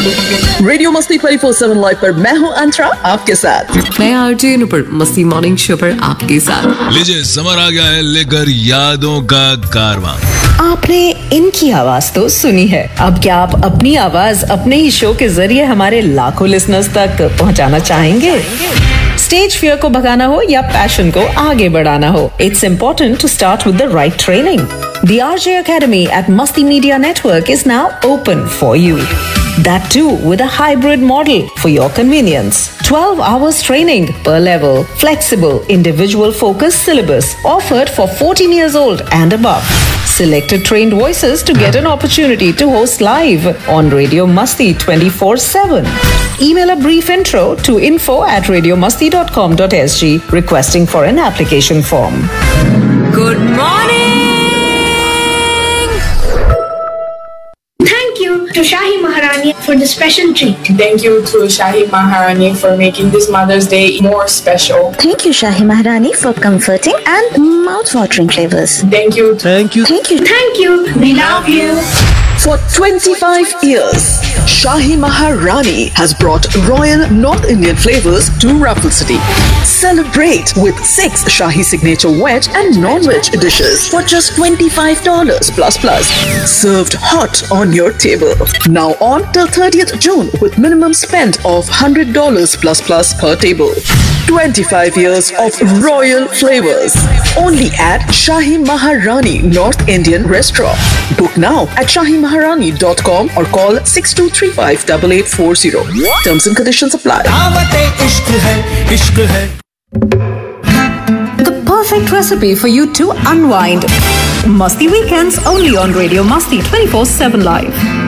Radio मस्ती 24/7 live पर मैं हूँ अंतरा आपके साथ। मैं आरजे नुपुर मस्ती मॉर्निंग शो पर आपके साथ। लीजिए समर आ गया है लेकर यादों का कारवां। आपने इनकी आवाज तो सुनी है, अब क्या आप अपनी आवाज अपने ही शो के जरिए हमारे लाखों लिसनर्स तक पहुंचाना चाहेंगे? स्टेज फियर को भगाना हो या पैशन को आगे बढ़ाना हो, it's important to start with the right training. The RJ Academy at Masti Media Network is now open for you. That too with a hybrid model for your convenience. 12 hours training per level, flexible, individual focused syllabus offered for 14 years old and above. Selected trained voices to get an opportunity to host live on Radio Masti 24/7. Email a brief intro to info@radiomasti.com.sg requesting for an application form. Good morning. To Shahi Maharani for the special treat. Thank you to Shahi Maharani for making this Mother's Day more special. Thank you Shahi Maharani for comforting and mouth-watering flavors. Thank you. Thank you. Thank you. Thank you. We love you. For 25 years, Shahi Maharani has brought royal North Indian flavors to Raffle City. Celebrate with 6 Shahi signature veg and non-veg dishes for just $25 plus. Served hot on your table. Now on till 30th June with minimum spend of $100 plus per table. 25 years of royal flavors. Only at Shahi Maharani North Indian Restaurant. Book now at shahimaharani.com or call 62358840. Terms and conditions apply. The perfect recipe for you to unwind. Masti Weekends only on Radio Masti 24/7 Live.